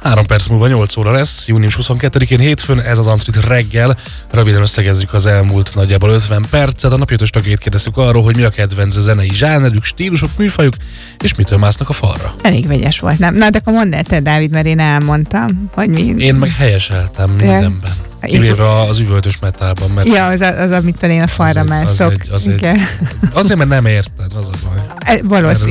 3 perc múlva 8 óra lesz, június 22-én hétfőn, ez az Antrit reggel. Röviden összegezzük az elmúlt nagyjából 50 percet. A napjötös tagjait kérdezzük arról, hogy mi a kedvenc zenei zsánerük, stílusok, műfajuk, és mitől másznak a falra. Elég vegyes volt, nem? Na, de akkor mondd el te, Dávid, mert én elmondtam, hogy mi. Én meg helyeseltem mindenben. Kivéve az üvöltös metálban. Mert ja, az amitől én a falra mászok. azért, mert nem érted, az a baj. Valószínű.